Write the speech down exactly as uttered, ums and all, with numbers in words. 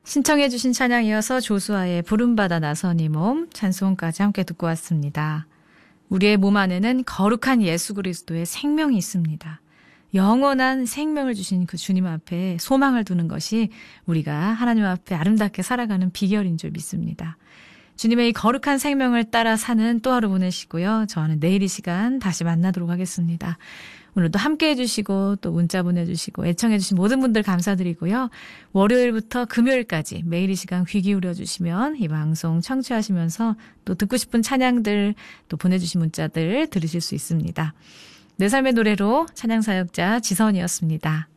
신청해 주신 찬양 이어서 조수아의 부름받아 나서니 몸 찬송까지 함께 듣고 왔습니다. 우리의 몸 안에는 거룩한 예수 그리스도의 생명이 있습니다. 영원한 생명을 주신 그 주님 앞에 소망을 두는 것이 우리가 하나님 앞에 아름답게 살아가는 비결인 줄 믿습니다. 주님의 이 거룩한 생명을 따라 사는 또 하루 보내시고요. 저는 내일 이 시간 다시 만나도록 하겠습니다. 오늘도 함께 해주시고 또 문자 보내주시고 애청해주신 모든 분들 감사드리고요. 월요일부터 금요일까지 매일 이 시간 귀 기울여주시면 이 방송 청취하시면서 또 듣고 싶은 찬양들 또 보내주신 문자들 들으실 수 있습니다. 내 삶의 노래로 찬양사역자 지선이었습니다.